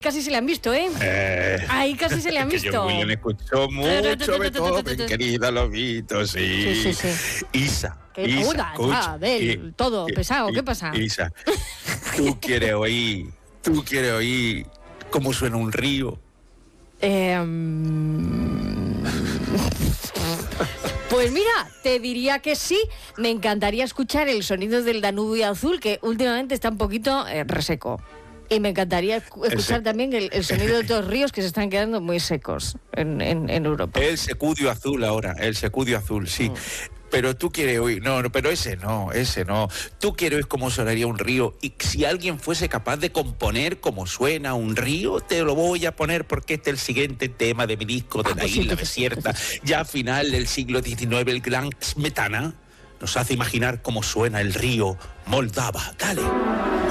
Casi se le han visto, ¿eh? Ahí casi se le han visto. Que John Williams escuchó mucho Beethoven, querida Lobito, sí. Sí. Isa, escucha, todo pesado, ¿qué pasa? Isa, tú quieres oír cómo suena un río. Pues mira, te diría que sí. Me encantaría escuchar el sonido del Danubio Azul, que últimamente está un poquito reseco. Y me encantaría escuchar también el sonido de otros ríos que se están quedando muy secos en Europa. El Secudio Azul ahora, el Secudio Azul, sí. Pero tú quieres oír, pero ese no. Tú quieres oír cómo sonaría un río, y si alguien fuese capaz de componer cómo suena un río, te lo voy a poner porque este es el siguiente tema de mi disco de la isla desierta. Ya a final del siglo XIX, el gran Smetana nos hace imaginar cómo suena el río Moldava. Dale.